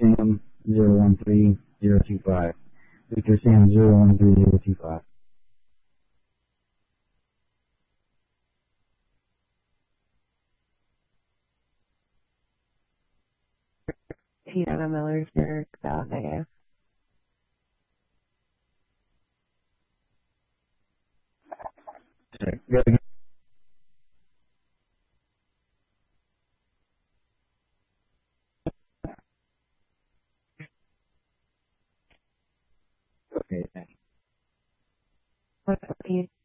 Sam 013025. Victor Sam 013025. Tiana Millersburg, about negative. Okay, thanks. What's up, Pete?